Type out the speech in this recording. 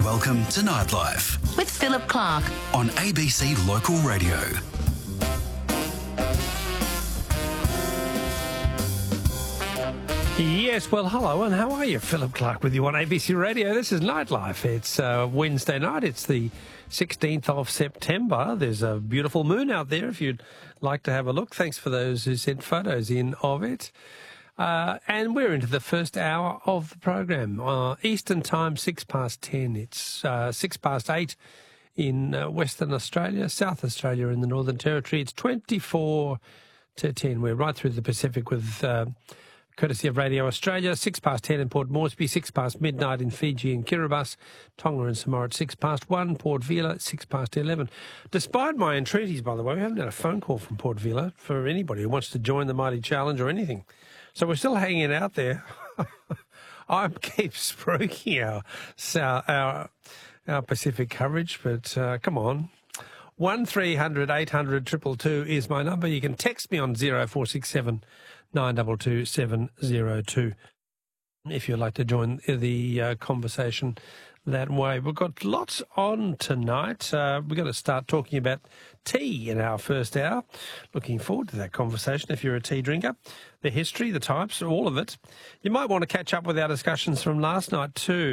Welcome to Nightlife with Philip Clark on ABC Local Radio. Yes, well, hello, and how are you? Philip Clark with you on ABC Radio. This is Nightlife. It's Wednesday night. It's the 16th of September. There's a beautiful moon out there if you'd like to have a look. Thanks for those who sent photos in of it. And we're into the first hour of the program. Eastern time, 10:06. It's 8:06 in Western Australia, South Australia in the Northern Territory. It's 24 to 10. We're right through the Pacific with... courtesy of Radio Australia, 10:06 in Port Moresby, 10:06 midnight in Fiji and Kiribati, Tonga and Samoa at 1:06, Port Vila, 11:06. Despite my entreaties, by the way, we haven't had a phone call from Port Vila for anybody who wants to join the Mighty Challenge or anything. So we're still hanging out there. I keep spruiking our Pacific coverage, but come on. 1300 800 222 is my number. You can text me on 0467 922 702 if you'd like to join the conversation that way. We've got lots on tonight. We're going to start talking about tea in our first hour. Looking forward to that conversation if you're a tea drinker. The history, the types, all of it. You might want to catch up with our discussions from last night too.